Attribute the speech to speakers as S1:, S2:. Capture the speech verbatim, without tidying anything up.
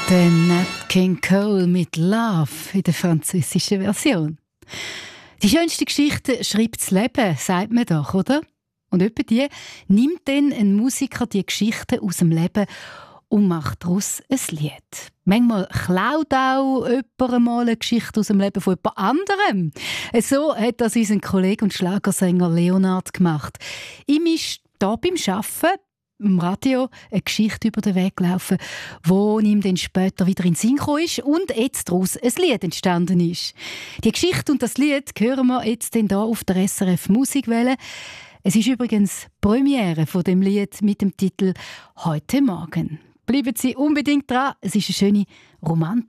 S1: Der Nat King Cole mit Love in der französischen Version. Die schönste Geschichte schreibt das Leben, sagt man doch, oder? Und etwa die nimmt dann ein Musiker die Geschichte aus dem Leben und macht daraus ein Lied. Manchmal klaut auch jemand mal eine Geschichte aus dem Leben von jemand anderem. So hat das unser Kollege und Schlagersänger Leonard gemacht. Ihm ist hier beim Arbeiten im Radio eine Geschichte über den Weg gelaufen, wo ihm dann später wieder in den Sinn gekommen ist und jetzt daraus ein Lied entstanden ist. Die Geschichte und das Lied hören wir jetzt hier auf der S R F Musikwelle. Es ist übrigens die Premiere von dem Lied mit dem Titel «Heute Morgen». Bleiben Sie unbedingt dran, es ist eine schöne Romantik.